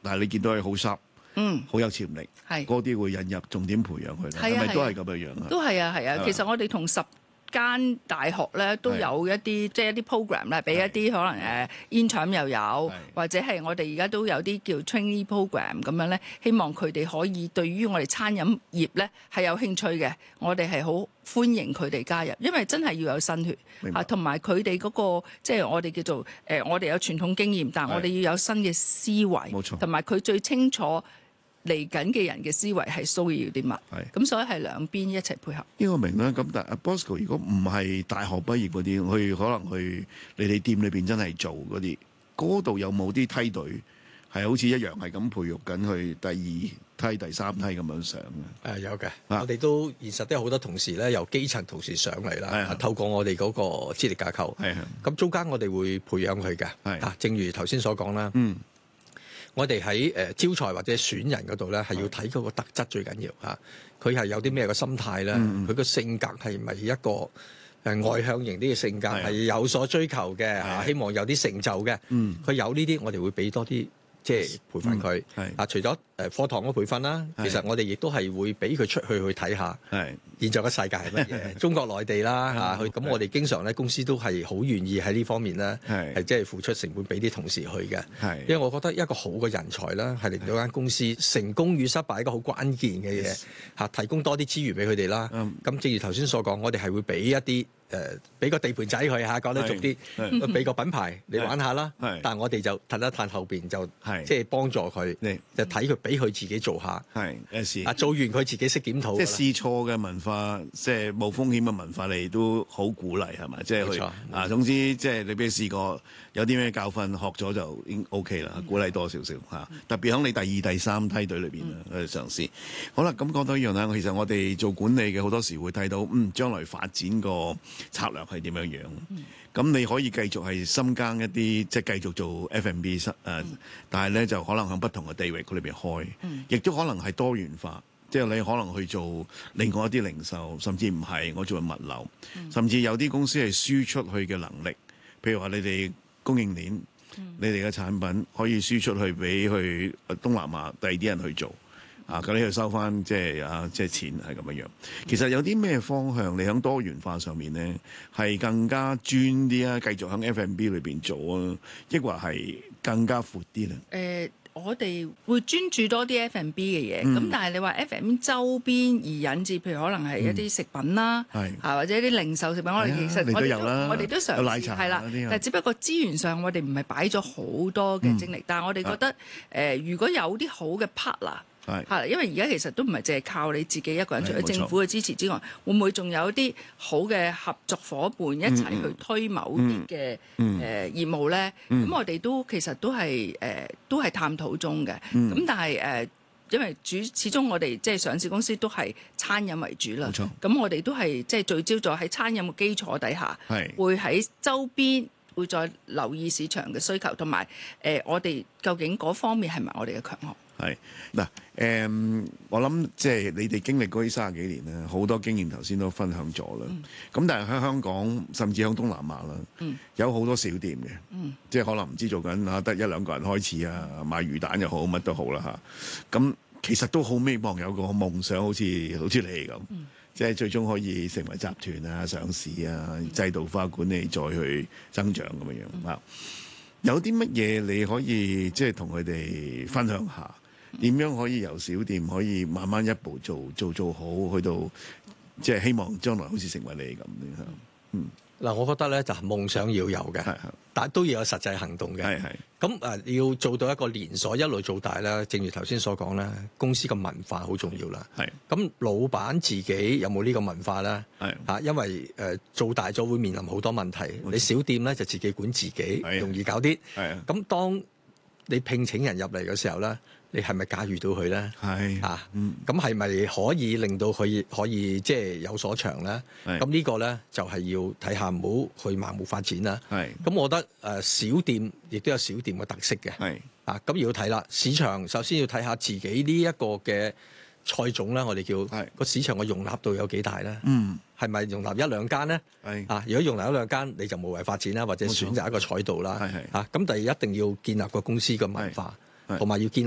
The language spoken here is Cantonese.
但係你見到佢好 sharp，好有潛力，嗰啲會引入重點培養佢，係咪都係咁樣樣啊？ 都係啊，係啊。其實我哋同10間大學咧都有一啲即係一啲 program 咧，俾一啲可能intern 又有，或者係我哋而家都有啲叫 trainee program 咁樣咧，希望佢哋可以對於我哋餐飲業咧係有興趣嘅，我哋係好歡迎佢哋加入，因為真係要有新血啊，同埋佢哋嗰個即係我哋叫做我哋有傳統經驗，但係我哋要有新嘅思維，冇錯，同埋佢最清楚嚟緊嘅人嘅思維係需要啲乜，咁所以係兩邊一齊配合。 呢個明啦，咁但係 Bosco 如果唔係大學畢業嗰啲，去可能去你哋店裏邊真係做嗰啲，嗰度有冇啲梯隊係好似一樣係咁培育緊去第二梯、第三梯咁樣上嘅？ 有嘅，我哋都現實都有好多同事咧，由基層同事上嚟啦，透過我哋嗰個資歷架構，咁中間我哋會培養佢嘅，正如頭先所講啦。我哋喺招才或者選人嗰度咧，係要睇嗰個特質最緊要嚇。佢係有啲咩嘅心態咧？佢個性格係咪一個外向型啲嘅性格，係有所追求嘅嚇？希望有啲成就嘅。佢有呢啲，我哋會俾多啲即係培訓佢。除咗課堂嘅培訓啦，其實我哋亦都係會俾佢出去睇下。現在嘅世界係乜嘢？中國內地啦嚇，咁我哋經常咧公司都係好願意喺呢方面咧，係即係付出成本俾啲同事去嘅。因為我覺得一個好嘅人才啦，係令到間公司成功與失敗一個好關鍵嘅嘢嚇，提供多啲資源俾佢哋啦。咁正如頭先所講，我哋係會俾一啲俾個地盤仔佢嚇，講得俗啲，俾個品牌你玩下啦。但係我哋就褪一褪後邊就即係幫助佢，就睇佢俾佢自己做下。做完佢自己識檢討。 即係試錯嘅文化，即係冇風險嘅文化，你都好鼓勵係咪？即係去總之即係你俾佢試過，有啲咩教訓學咗就已經 OK 啦，鼓勵多少少嚇。特別喺你第2、第3梯隊裏邊去嘗試。好啦，咁講到一樣啦，其實我哋做管理嘅好多時會睇到，將來發展個策略係點樣樣。咁你可以繼續係深耕一啲，即係繼續做 F&B 但係咧就可能喺不同嘅地域裏邊開，亦都可能係多元化。即係你可能去做另外一啲零售，甚至唔係我做物流，甚至有啲公司係輸出去嘅能力，譬如話你哋供應鏈，你哋嘅產品可以輸出去俾去東南亞第二啲人去做，咁你去收翻即係錢係咁樣樣。其實有啲咩方向你喺多元化上面咧係更加專啲啊？繼續喺 F&B 裏邊做啊，抑或係更加闊啲咧？ 我哋會專注多啲 F&B 嘅嘢，咁但係你話 F&B 周邊而引致，譬如可能係一啲食品啦，或者一啲零售食品，我哋其實我哋都嘗試係啦，但係只不過資源上我哋唔係擺咗好多嘅精力，但係我哋覺得如果有啲好嘅 partner。因為而家其實都唔係淨係靠你自己一個人，除咗政府嘅支持之外，會唔會仲有啲好嘅合作伙伴一齊去推某啲嘅業務咧？咁我哋都其實都係探討中嘅。咁但係因為始終我哋即係上市公司都係餐飲為主啦。咁我哋都係即係聚焦咗喺餐飲嘅基礎底下，會喺周邊會再留意市場嘅需求，同埋我哋究竟嗰方面係咪我哋嘅強項？ 係嗱，我諗即係你哋經歷嗰啲30幾年咧，好多經驗頭先都分享咗啦。咁但係喺香港，甚至喺東南亞啦，有好多小店嘅，即係可能唔知做緊得1、2個人開始啊，賣魚蛋又好，乜都好啦嚇。咁其實都好希望有個夢想，好似你咁，即係最終可以成為集團啊、上市啊、制度化管理再去增長咁樣啊。有啲乜嘢你可以即係同佢哋分享下？點樣可以由小店可以慢慢一步做好，去到即係希望將來好似成為你咁樣。 嗱，我覺得咧就係夢想要有嘅，但係都要有實際行動嘅。咁要做到一個連鎖一路做大啦。正如頭先所講啦，公司嘅文化好重要啦。咁老闆自己有冇呢個文化咧？因為做大咗會面臨好多問題。你小店咧就自己管自己，容易搞啲。咁當你聘請人入嚟嘅時候咧，你係咪駕馭到佢咧？咁係咪可以令到佢可以即係有所長咧？咁呢個咧就係要睇下，唔好去盲目發展啦。咁我覺得小店亦都有小店嘅特色嘅。咁要睇啦，市場首先要睇下自己呢一個嘅菜種啦，我哋叫個市場嘅容納度有幾大咧？係咪容納1、2間咧？如果容納1、2間，你就無謂發展啦，或者選擇一個賽道啦。咁第二一定要建立個公司嘅文化，同埋要建立